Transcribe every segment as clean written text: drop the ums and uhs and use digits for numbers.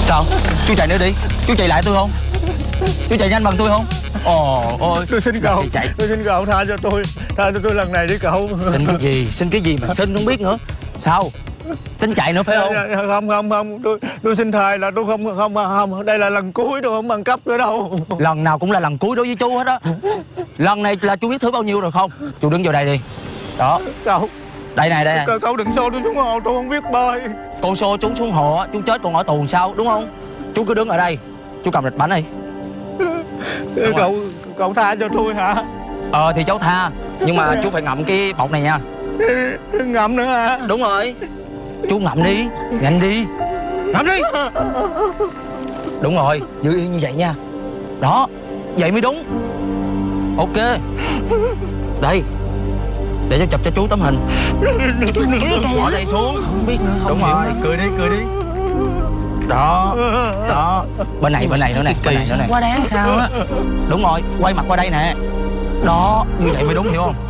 Sao? Chú chạy nữa đi. Chú chạy lại tôi không? Chú chạy nhanh bằng tôi không? Ồ ôi. Tôi xin cậu. Tôi xin cậu tha cho tôi. Tha cho tôi lần này đi cậu. Xin cái gì? Xin cái gì mà xin không biết nữa. Sao? Tính chạy nữa phải không? Không. Tôi xin thề là tôi không. Đây là lần cuối, tôi không bằng cấp nữa đâu. Lần nào cũng là lần cuối đối với chú hết á. Lần này là chú biết thứ bao nhiêu rồi không? Chú đứng vào đây đi. Đó. Cậu. Đây này. Cậu đừng xô tôi xuống hồ, tôi không biết bơi. Con xô chú xuống hồ á, chú chết còn ở tù sao, đúng không? Chú cứ đứng ở đây. Chú cầm rịch bánh đi. Cậu tha cho tôi hả? Thì cháu tha. Nhưng mà chú phải ngậm cái bọc này nha. Ngậm nữa hả? Đúng rồi. Chú ngậm đi. Nhanh đi. Ngậm đi. Đúng rồi. Giữ yên như vậy nha. Đó. Vậy mới đúng. Ok. Đây. Để cháu chụp cho chú tấm hình. Bỏ tay xuống. Không biết nữa. Đúng rồi. Cười đi. Đó. Bên này nữa nè. Quá đáng sao á. Đúng rồi. Quay mặt qua đây nè. Đó. Như vậy mới đúng, hiểu không?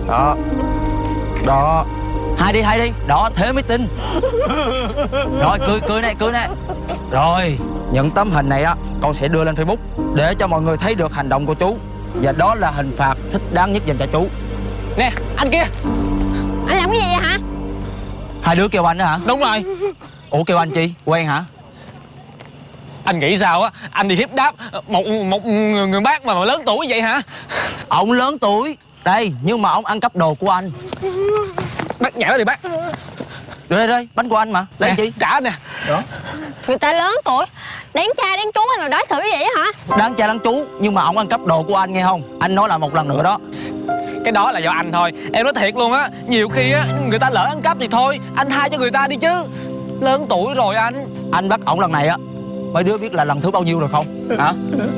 Đó. Hai đi. Đó, thế mới tin. Rồi, cười nè. Rồi, những tấm hình này á, con sẽ đưa lên Facebook để cho mọi người thấy được hành động của chú. Và đó là hình phạt thích đáng nhất dành cho chú. Nè, anh kia. Anh làm cái gì vậy hả? Hai đứa kêu anh đó hả? Đúng rồi. Ủa kêu anh chi? Quen hả? Anh nghĩ sao á? Anh đi hiếp đáp một người bác mà lớn tuổi vậy hả? Ông lớn tuổi. Đây, nhưng mà ông ăn cắp đồ của anh. Bác nhảy đó đi bác. Đây, bánh của anh mà. Lấy Nè, chi? trả nè. Đó. Người ta lớn tuổi, đáng cha đáng chú mà đối xử như vậy hả? Đáng cha đáng chú, nhưng mà ông ăn cắp đồ của anh nghe không? Anh nói lại một lần nữa đó. Cái đó là do anh thôi. Em nói thiệt luôn á. Nhiều khi á, người ta lỡ ăn cắp thì thôi, anh tha cho người ta đi chứ. Lớn tuổi rồi anh. Anh bắt ổng lần này á, mấy đứa biết là lần thứ bao nhiêu rồi không? Hả?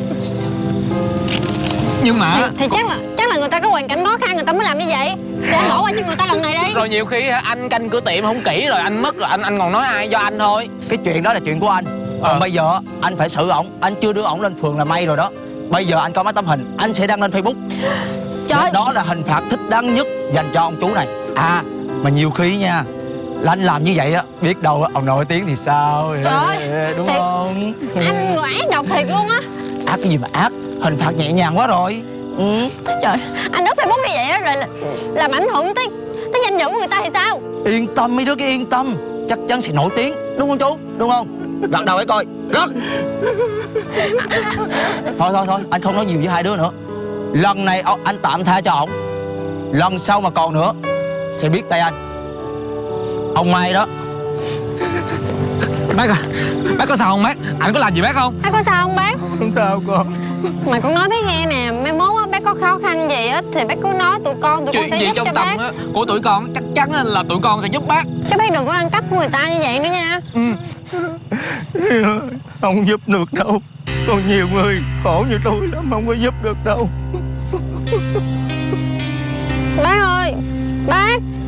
Nhưng mà Thì chắc là người ta có hoàn cảnh khó khăn người ta mới làm như vậy. Để anh bỏ qua cho người ta lần này đi. rồi nhiều khi hả, anh canh cửa tiệm không kỹ rồi anh mất rồi anh còn nói ai, do anh thôi. Cái chuyện đó là chuyện của anh. Còn bây giờ anh phải xử ổng. Anh chưa đưa ổng lên phường là may rồi đó. Bây giờ anh có mấy tấm hình, anh sẽ đăng lên Facebook. Trời. Đó là hình phạt thích đáng nhất dành cho ông chú này. À, mà nhiều khi nha, là anh làm như vậy á, biết đâu á, ông nổi tiếng thì sao? Trời, đúng thiệt. không? Anh người ác độc thiệt luôn á. Ác cái gì mà ác? Hình phạt nhẹ nhàng quá rồi. Trời, anh đốt Facebook như vậy á rồi làm ảnh hưởng tới danh dự của người ta thì sao? Yên tâm mấy đứa, cái yên tâm. Chắc chắn sẽ nổi tiếng, đúng không chú? Đúng không? Gật đầu để coi. Gật. Thôi, anh không nói nhiều với hai đứa nữa. Lần này anh tạm tha cho ổng. Lần sau mà còn nữa sẽ biết tay anh. Ông Mai đó. Bác à, bác có sao không bác? Anh có làm gì bác không? Bác có sao không bác? Không sao con. Mà con nói với nghe nè, mai mốt á bác có khó khăn gì á thì bác cứ nói tụi con Chuyện sẽ gì giúp trong cho tầm bác. á, của tụi con chắc chắn là tụi con sẽ giúp bác. Chứ bác đừng có ăn cắp của người ta như vậy nữa nha. Không giúp được đâu. Còn nhiều người khổ như tôi lắm, không có giúp được đâu. Bác ơi, bác.